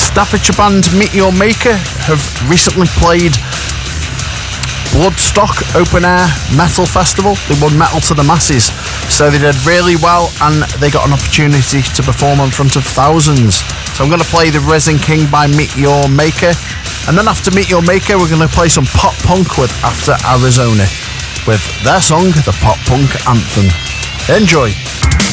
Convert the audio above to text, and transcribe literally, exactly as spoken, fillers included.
Staffordshire band Meet Your Maker have recently played Bloodstock Open Air Metal Festival. They won Metal to the Masses, so they did really well and they got an opportunity to perform in front of thousands. So I'm going to play The Resin King by Meet Your Maker, and then after Meet Your Maker we're going to play some pop punk with After Arizona with their song The Pop Punk Anthem. Enjoy.